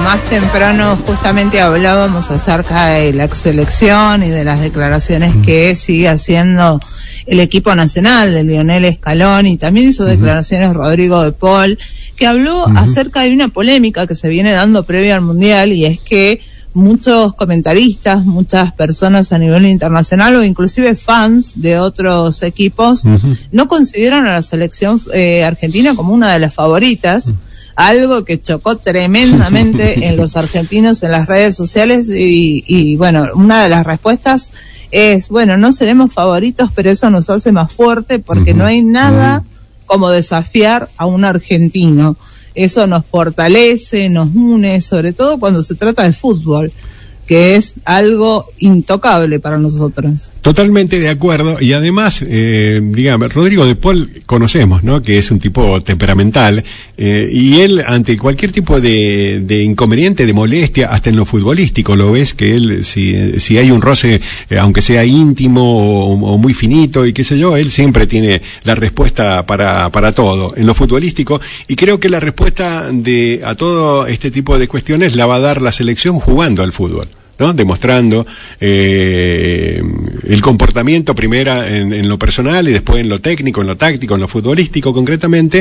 más temprano justamente hablábamos acerca de la selección y de las declaraciones que sigue haciendo el equipo nacional de Lionel Scaloni, y también hizo declaraciones Rodrigo de Paul, que habló acerca de una polémica que se viene dando previa al Mundial, y es que muchos comentaristas, muchas personas a nivel internacional o inclusive fans de otros equipos no consideran a la selección argentina como una de las favoritas, algo que chocó tremendamente en los argentinos en las redes sociales, y bueno, una de las respuestas es, bueno, no seremos favoritos, pero eso nos hace más fuerte porque no hay nada como desafiar a un argentino. Eso nos fortalece, nos une, sobre todo cuando se trata de fútbol, que es algo intocable para nosotros. Totalmente de acuerdo, y además, digamos, Rodrigo de Paul conocemos, ¿no?, que es un tipo temperamental, y él, ante cualquier tipo de inconveniente, de molestia, hasta en lo futbolístico, lo ves que él, si hay un roce, aunque sea íntimo o muy finito y qué sé yo, él siempre tiene la respuesta para todo, en lo futbolístico, y creo que la respuesta a todo este tipo de cuestiones la va a dar la selección jugando al fútbol, ¿no? Demostrando el comportamiento primero en lo personal y después en lo técnico, en lo táctico, en lo futbolístico concretamente,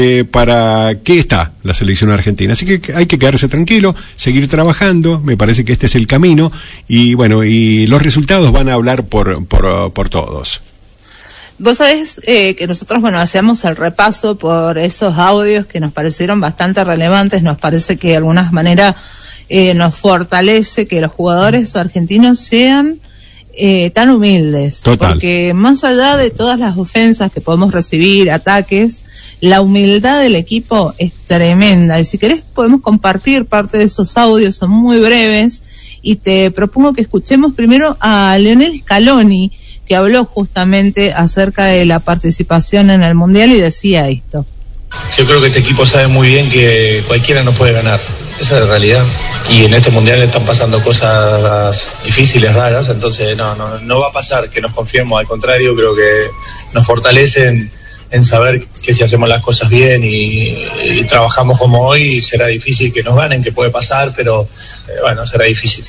para qué está la selección argentina. Así que hay que quedarse tranquilo, seguir trabajando, me parece que este es el camino, y bueno, y los resultados van a hablar por todos. Vos sabés que nosotros, bueno, hacíamos el repaso por esos audios que nos parecieron bastante relevantes, nos parece que de alguna manera nos fortalece que los jugadores argentinos sean tan humildes. Total. Porque más allá de todas las ofensas que podemos recibir, ataques, la humildad del equipo es tremenda. Y si querés podemos compartir parte de esos audios, son muy breves, y te propongo que escuchemos primero a Lionel Scaloni, que habló justamente acerca de la participación en el Mundial, y decía esto. Yo creo que este equipo sabe muy bien que cualquiera nos puede ganar. Esa es la realidad. Y en este Mundial están pasando cosas difíciles, raras, entonces no va a pasar que nos confiemos, al contrario, creo que nos fortalecen en saber que si hacemos las cosas bien y trabajamos como hoy, será difícil que nos ganen, que puede pasar, pero bueno, será difícil.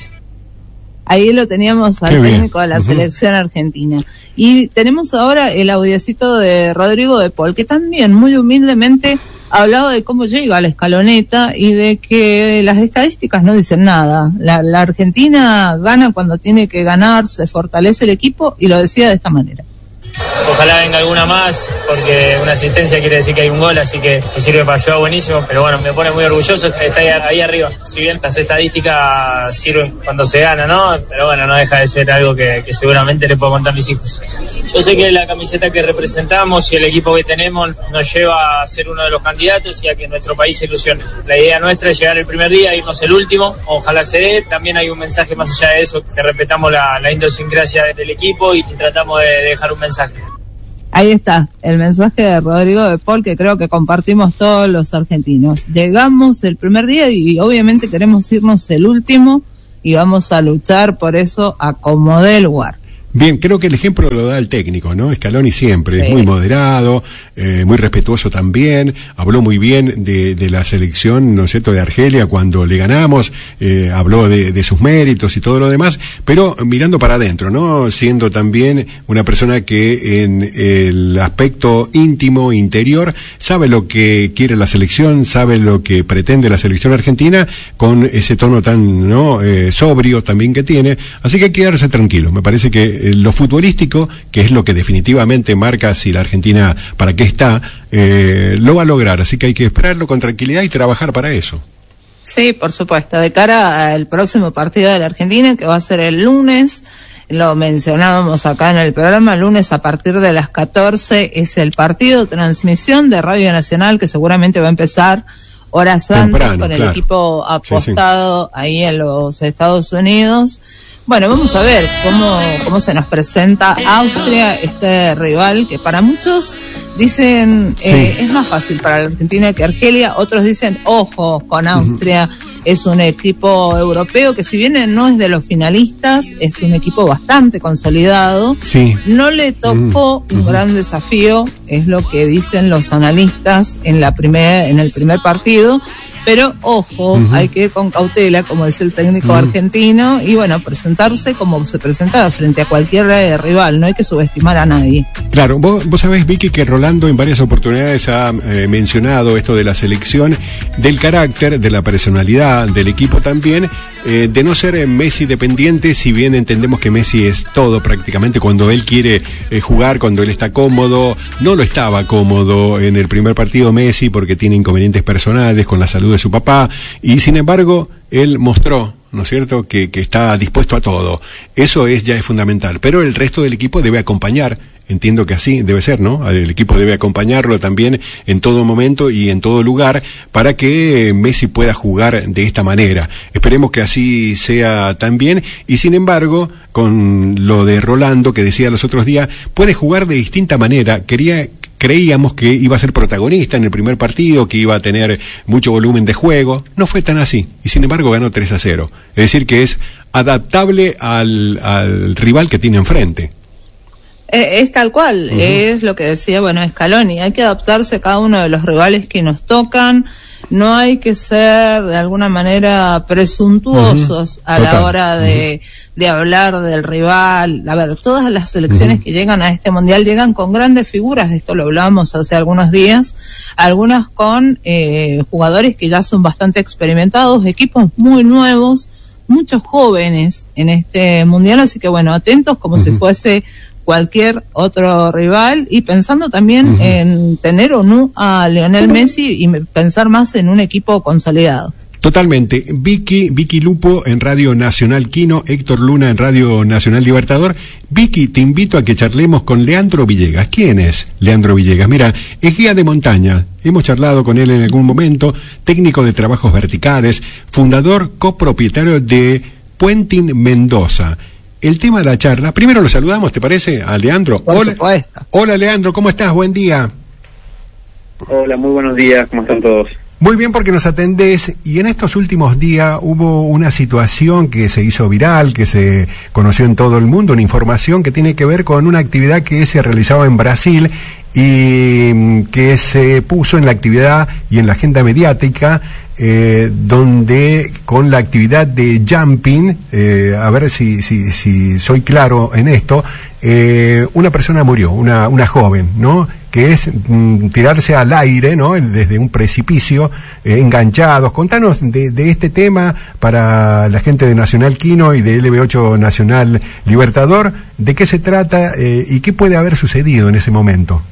Ahí lo teníamos al técnico de la selección argentina. Y tenemos ahora el audiocito de Rodrigo de Paul, que también muy humildemente hablaba de cómo llega a la escaloneta y de que las estadísticas no dicen nada. La Argentina gana cuando tiene que ganar, se fortalece el equipo, y lo decía de esta manera. Ojalá venga alguna más, porque una asistencia quiere decir que hay un gol, así que si sirve para ayudar, buenísimo, pero bueno, me pone muy orgulloso estar ahí arriba. Si bien las estadísticas sirven cuando se gana, ¿no? Pero bueno, no deja de ser algo que seguramente le puedo contar a mis hijos. Yo sé que la camiseta que representamos y el equipo que tenemos nos lleva a ser uno de los candidatos y a que nuestro país se ilusione. La idea nuestra es llegar el primer día, irnos el último, ojalá se dé. También hay un mensaje más allá de eso, que respetamos la idiosincrasia del equipo y tratamos de dejar un mensaje. Ahí está, el mensaje de Rodrigo de Paul, que creo que compartimos todos los argentinos. Llegamos el primer día y obviamente queremos irnos el último, y vamos a luchar por eso a como dé lugar. Bien, creo que el ejemplo lo da el técnico, ¿no? Scaloni siempre es muy moderado, muy respetuoso también, habló muy bien de la selección, ¿no es cierto?, de Argelia cuando le ganamos, habló de sus méritos y todo lo demás, pero mirando para adentro, ¿no? Siendo también una persona que en el aspecto íntimo, interior, sabe lo que quiere la selección, sabe lo que pretende la selección argentina, con ese tono tan, ¿no?, sobrio también que tiene, así que hay que quedarse tranquilo. Me parece que lo futbolístico, que es lo que definitivamente marca si la Argentina para qué está, lo va a lograr, así que hay que esperarlo con tranquilidad y trabajar para eso. Sí, por supuesto, de cara al próximo partido de la Argentina, que va a ser el lunes, lo mencionábamos acá en el programa, lunes a partir de las 14 es el partido, transmisión de Radio Nacional, que seguramente va a empezar horas antes con el equipo apostado ahí en los Estados Unidos. Bueno, vamos a ver cómo se nos presenta Austria, este rival que para muchos dicen es más fácil para la Argentina que Argelia, otros dicen ojo con Austria, es un equipo europeo que si bien no es de los finalistas, es un equipo bastante consolidado, no le tocó un gran desafío, es lo que dicen los analistas en el primer partido, pero ojo, hay que ir con cautela, como dice el técnico argentino, y bueno, presentarse como se presentaba frente a cualquier rival, no hay que subestimar a nadie. Claro, vos sabés, Vicky, que Rolando en varias oportunidades ha mencionado esto de la selección, del carácter, de la personalidad del equipo también, de no ser Messi dependiente, si bien entendemos que Messi es todo prácticamente cuando él quiere jugar, cuando él está cómodo. No lo estaba cómodo en el primer partido Messi porque tiene inconvenientes personales con la salud de su papá, y sin embargo él mostró, ¿no es cierto?, que está dispuesto a todo. Eso ya es fundamental, pero el resto del equipo debe acompañar. Entiendo que así debe ser, ¿no? El equipo debe acompañarlo también en todo momento y en todo lugar para que Messi pueda jugar de esta manera. Esperemos que así sea también. Y sin embargo, con lo de Rolando que decía los otros días, puede jugar de distinta manera. Creíamos que iba a ser protagonista en el primer partido, que iba a tener mucho volumen de juego. No fue tan así. Y sin embargo ganó 3-0. Es decir, que es adaptable al rival que tiene enfrente. Es tal cual, es lo que decía, Scaloni, hay que adaptarse a cada uno de los rivales que nos tocan, no hay que ser de alguna manera presuntuosos a la hora de hablar del rival. A ver, todas las selecciones que llegan a este mundial llegan con grandes figuras, esto lo hablábamos hace algunos días, algunas con jugadores que ya son bastante experimentados, equipos muy nuevos, muchos jóvenes en este mundial, así que atentos como si fuese cualquier otro rival, y pensando también en tener o no a Lionel Messi y pensar más en un equipo consolidado. Totalmente. Vicky Lupo en Radio Nacional Quino, Héctor Luna en Radio Nacional Libertador. Vicky, te invito a que charlemos con Leandro Villegas. ¿Quién es Leandro Villegas? Mira, es guía de montaña. Hemos charlado con él en algún momento, técnico de trabajos verticales, fundador, copropietario de Puenting Mendoza. El tema de la charla, primero lo saludamos, ¿te parece? A Leandro. Hola Leandro, ¿cómo estás? Buen día. Hola, muy buenos días, ¿cómo están todos? Muy bien, porque nos atendés, y en estos últimos días hubo una situación que se hizo viral, que se conoció en todo el mundo, una información que tiene que ver con una actividad que se realizaba en Brasil y que se puso en la actividad y en la agenda mediática, donde con la actividad de jumping, a ver si soy claro en esto, una persona murió, una joven, ¿no?, que es tirarse al aire, ¿no?, desde un precipicio, enganchados. Contanos de este tema para la gente de Nacional Quino y de LB8 Nacional Libertador, de qué se trata y qué puede haber sucedido en ese momento.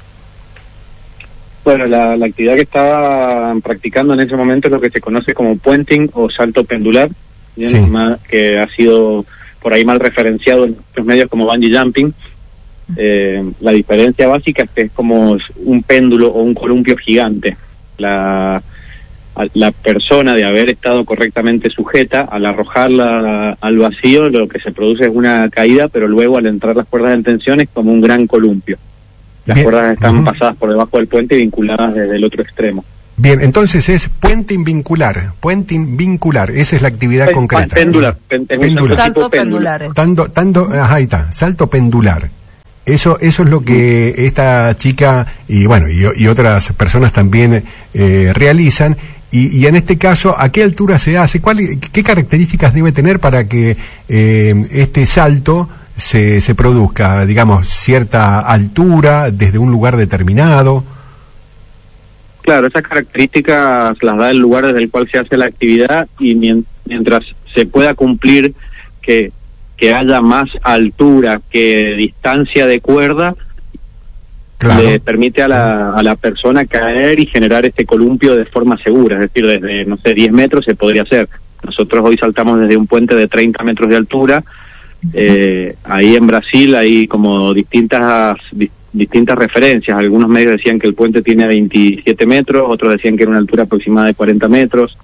Bueno, la actividad que estaban practicando en ese momento es lo que se conoce como puenting o salto pendular, sí, que ha sido por ahí mal referenciado en los medios como bungee jumping. La diferencia básica es que es como un péndulo o un columpio gigante. La persona, de haber estado correctamente sujeta, al arrojarla al vacío, lo que se produce es una caída, pero luego al entrar las cuerdas en tensión es como un gran columpio. Las cuerdas están pasadas por debajo del puente y vinculadas desde el otro extremo. Bien, entonces es puenting vincular, esa es la actividad concreta. Pendular, salto pendular. Ahí está, salto pendular. Eso es lo que esta chica y otras personas también realizan. Y en este caso, ¿a qué altura se hace? ¿Qué características debe tener para que este salto se produzca? Digamos, cierta altura, desde un lugar determinado. Claro, esas características las da el lugar desde el cual se hace la actividad, y mientras se pueda cumplir que haya más altura que distancia de cuerda, claro, le permite a la persona caer y generar este columpio de forma segura, es decir, desde, 10 metros se podría hacer. Nosotros hoy saltamos desde un puente de 30 metros de altura. Ahí en Brasil hay como distintas referencias. Algunos medios decían que el puente tiene 27 metros, otros decían que era una altura aproximada de 40 metros.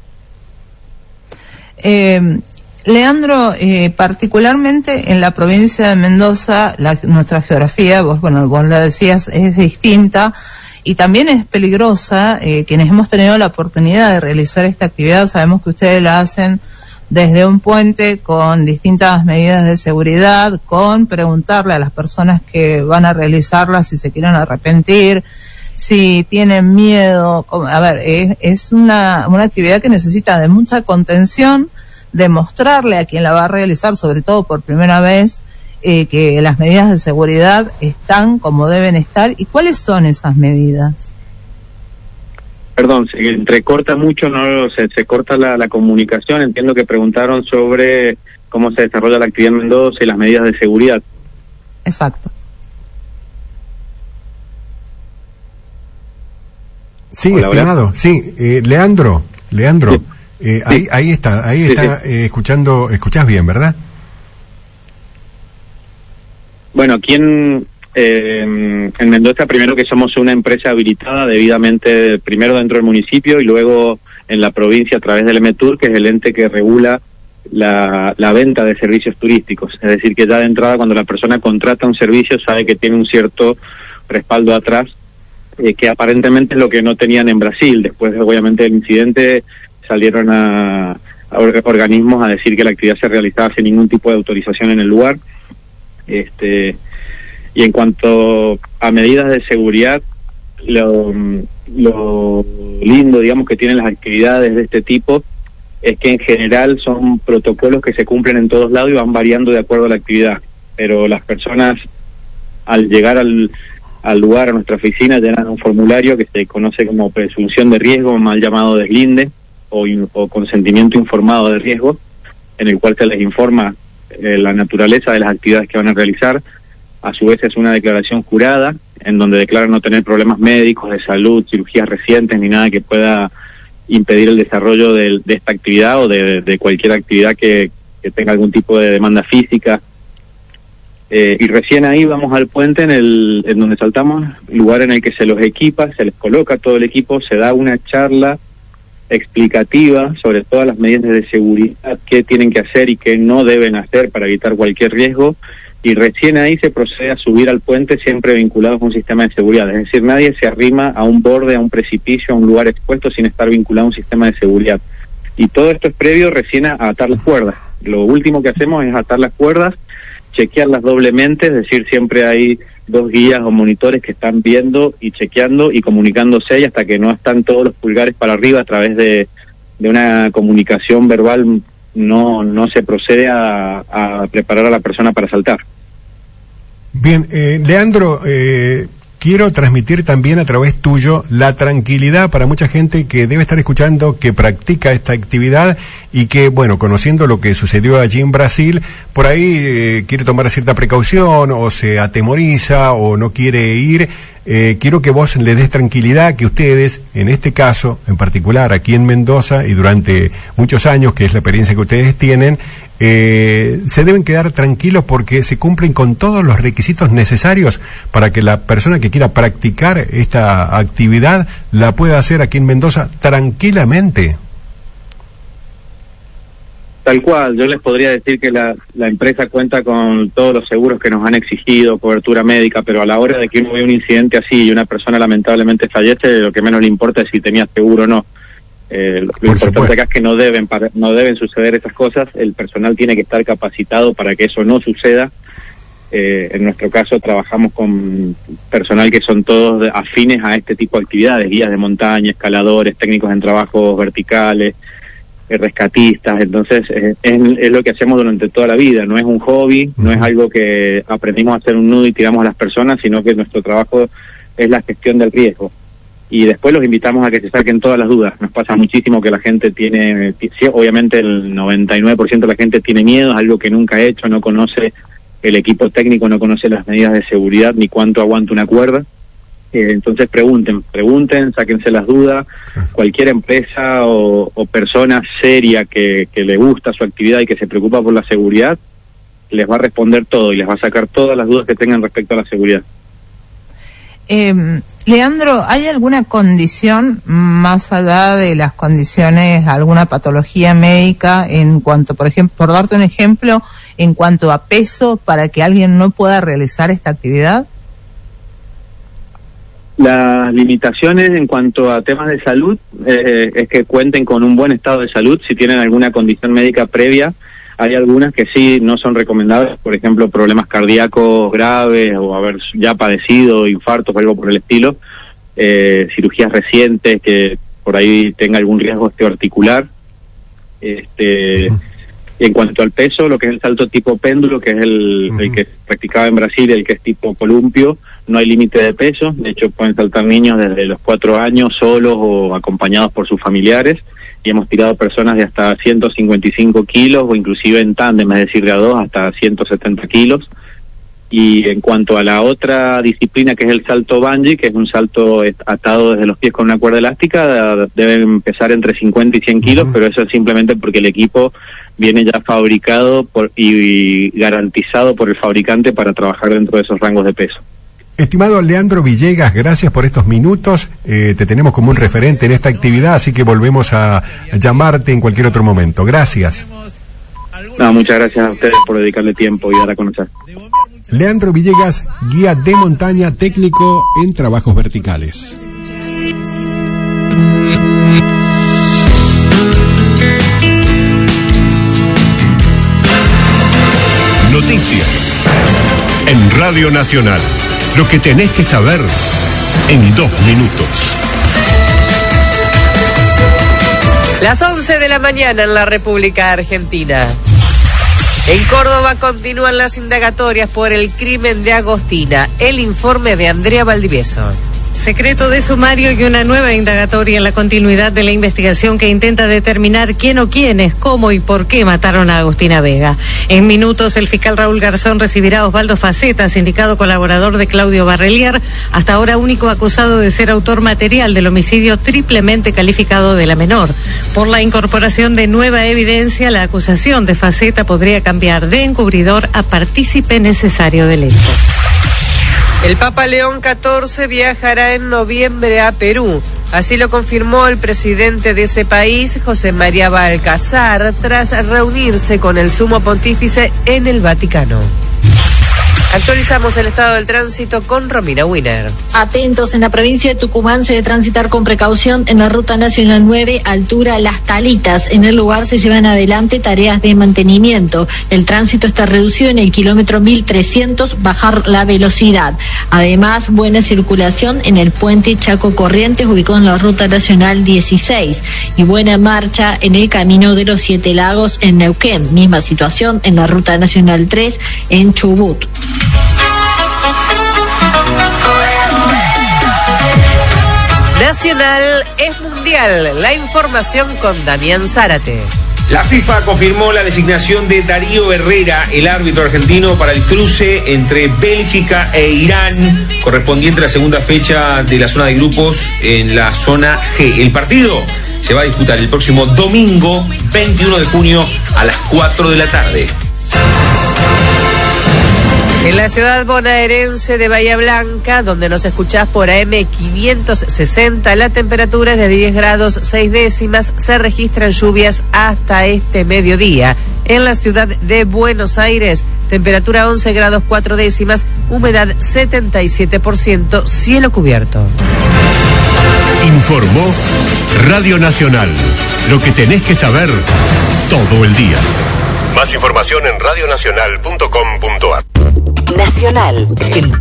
Leandro, particularmente en la provincia de Mendoza, nuestra geografía, vos lo decías, es distinta y también es peligrosa. Quienes hemos tenido la oportunidad de realizar esta actividad, sabemos que ustedes la hacen desde un puente con distintas medidas de seguridad, con preguntarle a las personas que van a realizarla si se quieren arrepentir, si tienen miedo. A ver, es una actividad que necesita de mucha contención, de mostrarle a quien la va a realizar, sobre todo por primera vez, que las medidas de seguridad están como deben estar. ¿Y cuáles son esas medidas? Perdón, se entrecorta mucho, no se corta la comunicación. Entiendo que preguntaron sobre cómo se desarrolla la actividad en Mendoza y las medidas de seguridad. Exacto. Sí, hola, estimado. hola. Sí, Leandro. Sí. Ahí está, Sí. escuchando, escuchás bien, ¿verdad? Bueno, aquí en Mendoza, primero que somos una empresa habilitada debidamente, primero dentro del municipio y luego en la provincia a través del EMETUR, que es el ente que regula la venta de servicios turísticos. Es decir, que ya de entrada cuando la persona contrata un servicio sabe que tiene un cierto respaldo atrás, que aparentemente es lo que no tenían en Brasil. Después, obviamente, del incidente salieron a organismos a decir que la actividad se realizaba sin ningún tipo de autorización en el lugar. Y en cuanto a medidas de seguridad, lo lindo, digamos, que tienen las actividades de este tipo es que en general son protocolos que se cumplen en todos lados y van variando de acuerdo a la actividad. Pero las personas, al llegar al lugar, a nuestra oficina, llenan un formulario que se conoce como presunción de riesgo, mal llamado deslinde, o consentimiento informado de riesgo, en el cual se les informa la naturaleza de las actividades que van a realizar. A su vez es una declaración jurada, en donde declaran no tener problemas médicos, de salud, cirugías recientes, ni nada que pueda impedir el desarrollo de esta actividad o de cualquier actividad que tenga algún tipo de demanda física. Y recién ahí vamos al puente en donde saltamos, lugar en el que se los equipa, se les coloca todo el equipo, se da una charla explicativa sobre todas las medidas de seguridad, qué tienen que hacer y qué no deben hacer para evitar cualquier riesgo, y recién ahí se procede a subir al puente, siempre vinculado con un sistema de seguridad. Es decir, nadie se arrima a un borde, a un precipicio, a un lugar expuesto sin estar vinculado a un sistema de seguridad. Y todo esto es previo recién a atar las cuerdas. Lo último que hacemos es atar las cuerdas, chequearlas doblemente, es decir, siempre hay 2 guías o monitores que están viendo y chequeando y comunicándose, y hasta que no están todos los pulgares para arriba a través de una comunicación verbal no se procede a preparar a la persona para saltar. Bien, Leandro, quiero transmitir también a través tuyo la tranquilidad para mucha gente que debe estar escuchando, que practica esta actividad y que, bueno, conociendo lo que sucedió allí en Brasil, por ahí quiere tomar cierta precaución o se atemoriza o no quiere ir. Quiero que vos le des tranquilidad, que ustedes, en este caso, en particular aquí en Mendoza y durante muchos años, que es la experiencia que ustedes tienen, se deben quedar tranquilos porque se cumplen con todos los requisitos necesarios para que la persona que quiera practicar esta actividad la pueda hacer aquí en Mendoza tranquilamente. Tal cual, yo les podría decir que la empresa cuenta con todos los seguros que nos han exigido, cobertura médica, pero a la hora de que uno ve un incidente así y una persona lamentablemente fallece, lo que menos le importa es si tenía seguro o no. Lo importante acá es que no deben suceder esas cosas. El personal tiene que estar capacitado para que eso no suceda. En nuestro caso trabajamos con personal que son todos afines a este tipo de actividades, guías de montaña, escaladores, técnicos en trabajos verticales, rescatistas. Entonces es lo que hacemos durante toda la vida. No es un hobby, no es algo que aprendimos a hacer un nudo y tiramos a las personas, sino que nuestro trabajo es la gestión del riesgo. Y después los invitamos a que se saquen todas las dudas. Nos pasa muchísimo que la gente tiene, obviamente el 99% de la gente tiene miedo, es algo que nunca ha hecho, no conoce el equipo técnico, no conoce las medidas de seguridad ni cuánto aguanta una cuerda. Entonces pregunten, sáquense las dudas. Cualquier empresa o persona seria que le gusta su actividad y que se preocupa por la seguridad, les va a responder todo y les va a sacar todas las dudas que tengan respecto a la seguridad. Leandro, ¿hay alguna condición más allá de las condiciones, alguna patología médica en cuanto, por ejemplo, por darte un ejemplo, en cuanto a peso, para que alguien no pueda realizar esta actividad? Las limitaciones en cuanto a temas de salud es que cuenten con un buen estado de salud. Si tienen alguna condición médica previa, hay algunas que sí no son recomendables, por ejemplo, problemas cardíacos graves o haber ya padecido infartos o algo por el estilo. cirugías recientes, que por ahí tenga algún riesgo osteoarticular. En cuanto al peso, lo que es el salto tipo péndulo, que es el que practicaba en Brasil, el que es tipo columpio, no hay límite de peso. De hecho, pueden saltar niños desde los 4 años solos o acompañados por sus familiares, y hemos tirado personas de hasta 155 kilos o inclusive en tándem, es decir, de a 2 hasta 170 kilos. Y en cuanto a la otra disciplina, que es el salto bungee, que es un salto atado desde los pies con una cuerda elástica, debe empezar entre 50 y 100 kilos, pero eso es simplemente porque el equipo viene ya fabricado y garantizado por el fabricante para trabajar dentro de esos rangos de peso. Estimado Leandro Villegas, gracias por estos minutos. Te tenemos como un referente en esta actividad, así que volvemos a llamarte en cualquier otro momento. Gracias. No, muchas gracias a ustedes por dedicarle tiempo y dar a conocer. Leandro Villegas, guía de montaña, técnico en trabajos verticales. Noticias en Radio Nacional. Lo que tenés que saber en 2 minutos. Las 11 de la mañana en la República Argentina. En Córdoba continúan las indagatorias por el crimen de Agostina. El informe de Andrea Valdivieso. Secreto de sumario y una nueva indagatoria en la continuidad de la investigación que intenta determinar quién o quiénes, cómo y por qué mataron a Agostina Vega. En minutos, el fiscal Raúl Garzón recibirá a Osvaldo Faceta, sindicado colaborador de Claudio Barrelier, hasta ahora único acusado de ser autor material del homicidio triplemente calificado de la menor. Por la incorporación de nueva evidencia, la acusación de Faceta podría cambiar de encubridor a partícipe necesario del hecho. El Papa León XIV viajará en noviembre a Perú. Así lo confirmó el presidente de ese país, José María Balcazar, tras reunirse con el sumo pontífice en el Vaticano. Actualizamos el estado del tránsito con Romina Wiener. Atentos, en la provincia de Tucumán se debe transitar con precaución en la Ruta Nacional 9, altura Las Talitas. En el lugar se llevan adelante tareas de mantenimiento. El tránsito está reducido en el kilómetro 1300, bajar la velocidad. Además, buena circulación en el puente Chaco Corrientes, ubicado en la Ruta Nacional 16. Y buena marcha en el Camino de los 7 Lagos en Neuquén. Misma situación en la Ruta Nacional 3 en Chubut. Nacional es mundial. La información con Damián Zárate. La FIFA confirmó la designación de Darío Herrera, el árbitro argentino, para el cruce entre Bélgica e Irán, correspondiente a la segunda fecha de la zona de grupos en la zona G. El partido se va a disputar el próximo domingo 21 de junio a las 4 de la tarde. En la ciudad bonaerense de Bahía Blanca, donde nos escuchás por AM 560, la temperatura es de 10 grados 6 décimas, se registran lluvias hasta este mediodía. En la ciudad de Buenos Aires, temperatura 11 grados 4 décimas, humedad 77%, cielo cubierto. Informó Radio Nacional. Lo que tenés que saber todo el día. Más información en radionacional.com.ar. Nacional, en